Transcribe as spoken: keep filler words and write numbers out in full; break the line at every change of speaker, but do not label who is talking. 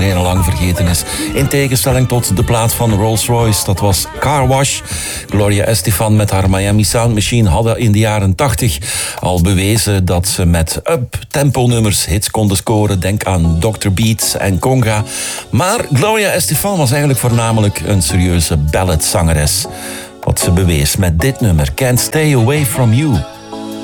iedereen al lang vergeten is. In tegenstelling tot de plaat van Rolls-Royce, dat was Car Wash. Gloria Estefan met haar Miami Sound Machine hadden in de jaren tachtig al bewezen dat ze met up-tempo nummers hits konden scoren. Denk aan doctor Beats en Conga. Maar Gloria Estefan was eigenlijk voornamelijk een serieuze baladzangeres. Wat ze bewees met dit nummer, Can't Stay Away From You.